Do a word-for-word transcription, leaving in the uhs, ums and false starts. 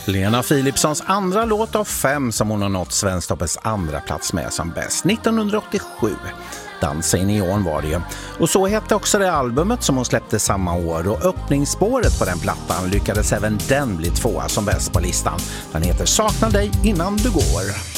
Lena Philipssons andra låt av fem som hon har nått Svensktoppens andra plats med som bäst nittonhundraåttiosju. Dansa i neon var det. Och så hette också det albumet som hon släppte samma år, och öppningsspåret på den plattan lyckades även den bli tvåa som bäst på listan. Den heter Sakna dig innan du går.